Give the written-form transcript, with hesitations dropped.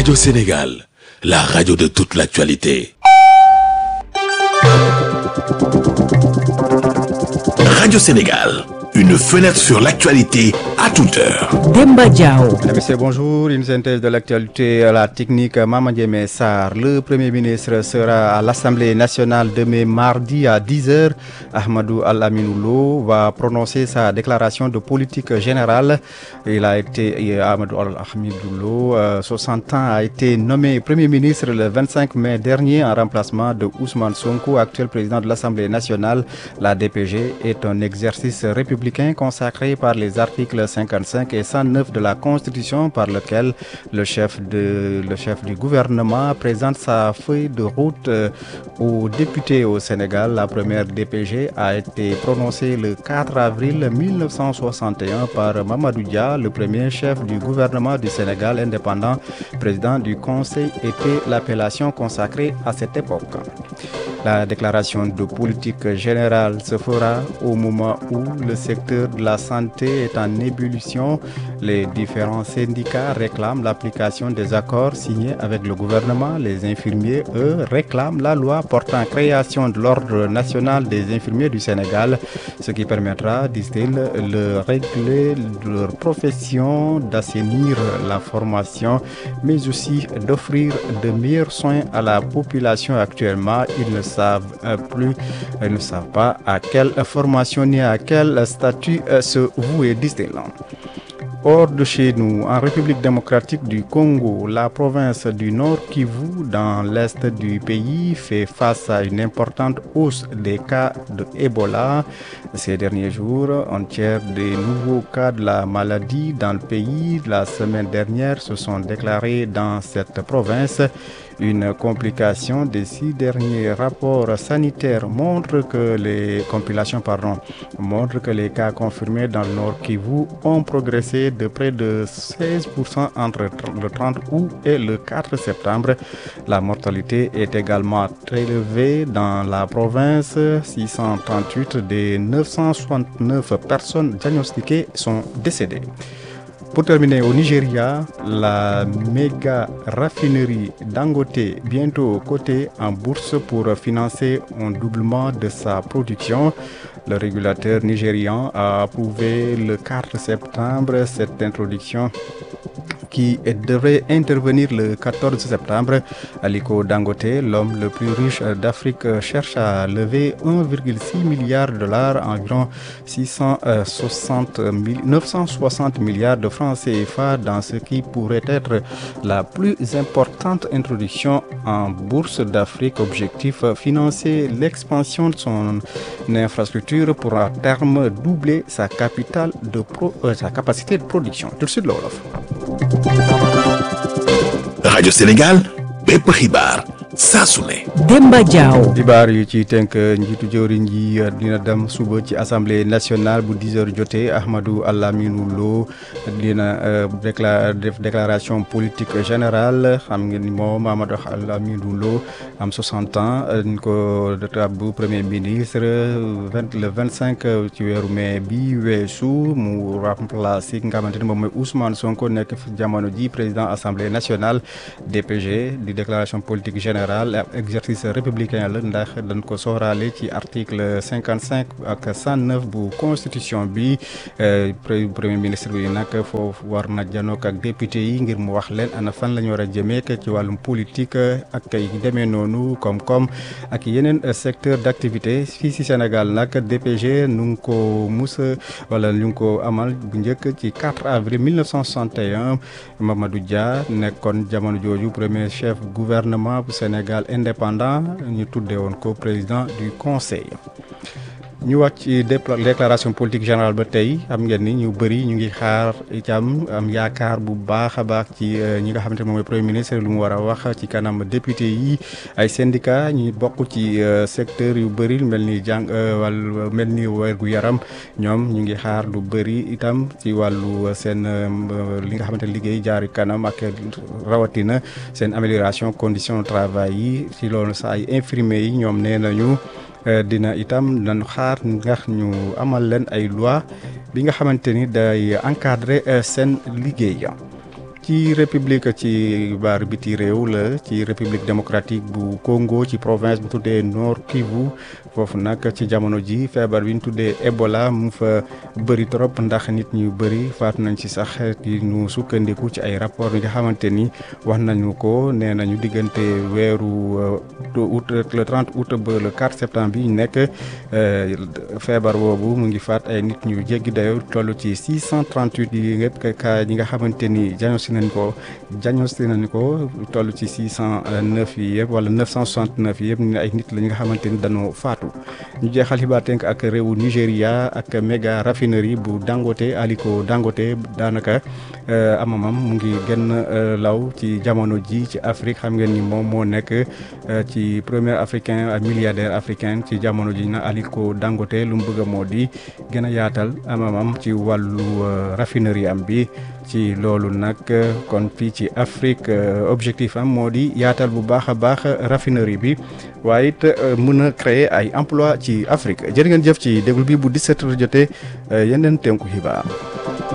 Radio Sénégal, la radio de toute l'actualité. Radio Sénégal, une fenêtre sur l'actualité à toute heure. Demba Diao. Messieurs, bonjour. Une synthèse de l'actualité à la technique. Mamadjeme Sarr, le Premier ministre, sera à l'Assemblée nationale demain mardi à 10h. Ahmadou Al-Aminoulo va prononcer sa déclaration de politique générale. Ahmadou Al-Aminoulo, 60 ans, a été nommé Premier ministre le 25 mai dernier en remplacement de Ousmane Sonko, actuel président de l'Assemblée nationale. La DPG est un exercice républicain consacré par les articles 55 et 109 de la Constitution, par lequel le chef du gouvernement présente sa feuille de route aux députés au Sénégal. La première DPG a été prononcée le 4 avril 1961 par Mamadou Dia, le premier chef du gouvernement du Sénégal indépendant, président du Conseil, était l'appellation consacrée à cette époque. La déclaration de politique générale se fera au moment où le secteur de la santé est en ébullition. Les différents syndicats réclament l'application des accords signés avec le gouvernement. Les infirmiers, eux, réclament la loi portant création de l'Ordre national des infirmiers du Sénégal, ce qui permettra, disent-ils, de régler leur profession, d'assainir la formation, mais aussi d'offrir de meilleurs soins à la population. Actuellement, ils ne savent pas à quelle formation ni à quel statut se vouer, disent-ils. Hors de chez nous, en République démocratique du Congo, la province du Nord Kivu, dans l'est du pays, fait face à une importante hausse des cas de Ebola. Ces derniers jours, un tiers des nouveaux cas de la maladie dans le pays la semaine dernière se sont déclarés dans cette province. Une complication des 6 derniers rapports sanitaires montre que les cas confirmés dans le Nord Kivu ont progressé de près de 16% entre le 30 août et le 4 septembre. La mortalité est également très élevée dans la province. 638 des 969 personnes diagnostiquées sont décédées. Pour terminer, au Nigeria, la méga raffinerie Dangote, bientôt cotée en bourse pour financer un doublement de sa production. Le régulateur nigérian a approuvé le 4 septembre cette introduction qui devrait intervenir le 14 septembre. Aliko Dangote, l'homme le plus riche d'Afrique, cherche à lever 1,6 milliard de dollars, environ 960 milliards de francs CFA, dans ce qui pourrait être la plus importante introduction en bourse d'Afrique. Objectif, financer l'expansion de son infrastructure pour à terme doubler sa capacité de production. Tout de suite, l'Olof. Radio Sénégal, bépp xibaar saa su ne. Demba Diao. xibaar yu ci tënk, njiitu jëwriñ ji dina dem suba ci assemblée nationale bu 10h jotee. Ahmadou Al-Aminoulo dina def déclaration politique générale. Xam ngeen ni moom Ahmadou Al-Aminoulo am 60 ans, ñu ko tabbu premier ministre le 25 ci weeru mai bi weesu, mu remplacé nga xamante ni moom mooy Ousmane Sonko, nekk jamono ji président assemblée nationale. DPG di déclaration politique générale exercice républicain la, ndax dañ ko sooraale ci article 55 ak 109 bu constitution bi. Premier ministre bi nag foofu war na janook ak député yi ngir mu wax leen ana fan la ñu war a jëmee ci wàllum politique ak ay demee noonu koom-koom ak yeneen secteur d'activité. Fii ci Sénégal nag DPG ñu ngi ko amal bu njëkk ci 4 avril 1961. Mamadou Dia nekkoon jamono jooju premier chef gouvernement bu Sénégal indépendant, ñu tuddee woon ko président du Conseil. ñu wax ci déclaration politique générale ba tey, xam ngeen ni ñu bëri ñu ngi xaar itam am yaakaar bu baax a baax ci ñi nga xamante ne moom mooy premier ministre lu mu war a wax ci kanam député yi. Ay syndicat ñu bokk ci secteur yu bëri mel ni mel ni wérgu yaram, ñoom ñu ngi xaar lu bëri itam ci wàllu seen li nga xamante ne liggéey jaari kanam ak rawatina seen amélioration conditions de travail yi. ci loolu sax ay infirmiers yi ñoom nee nañu dina itam dañu xaar ndax ñu amal leen ay loi bi nga xamante ni day encadrer seen liggéey. ci république ci baar biti réew la ci république démocratique bu Congo ci province bu tuddee Nord Kivu foofu nag ci jamono ji feebar bi ñu tuddee Ebola mu fa bëri trop ndax nit ñu bëri faatu nañ ci sax di ñu sukkandiku ci ay rapport yi nga xamante ni wax nañu ko nee nañu diggante weeru août le 30 août ba le 4 septembre bi ñu nekk feebar boobu mu ngi faat ay nit ñu jéggi dayo toll ci 638 yi ngëpp cas yi nga xamante ni diagnostic nañ ko toll ci 609 yi yëpp wala 969 yi yëpp ni ay nit la ñi nga xamante ni dañoo faatu ñu jeexal xibaar tënk ak réewu Nigéria ak méga raffinerie bu Dangote Aliko Dangote daanaka amamam mu ngi gën law ci jamono ji ci Afrique xam ngeen ni moom moo nekk ci premier africain ak milliardaire africain ci jamono ji na Aliko Dangote lu mu bëgg moo di gën a yaatal amamam ci wàllu raffinerie am bi ci loolu nag kon fii ci Afrique objectif am moo di yaatal bu baax a baax raffinerie bi waaye it mën a créer ay emploi ci Afrique jërë ngeen jëf ci déglu bi bu 17h jotee yeneen tënku xibaar